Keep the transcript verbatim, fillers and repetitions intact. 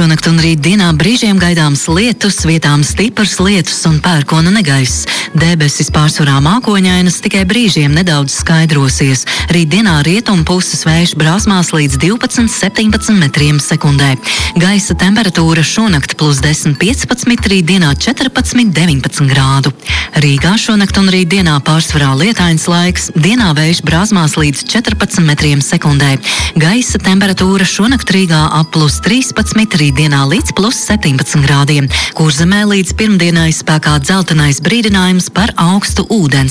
Šonakt un rītdienā brīžiem gaidāms lietus, vietām stiprs lietus un pērkona negaiss. Debesis pārsvarā mākoņainas, tikai brīžiem nedaudz skaidrosies. Rītdienā rietumu puses vējš brāzmās līdz divpadsmit septiņpadsmit metriem sekundē. Gaisa temperatūra šonakt plus desmit piecpadsmit, rītdienā četrpadsmit deviņpadsmit grādu. Rīgā šonakt un rītdienā pārsvarā lietains laiks, dienā vējš brāzmās līdz četrpadsmit metriem sekundē. Gaisa temperatūra šonakt Rīgā ap plus trīspadsmit, rītdienā līdz plus septiņpadsmit grādiem. Kurzemē līdz pirmdienai spēkā dzeltenais brīdinājums par augstu ūdens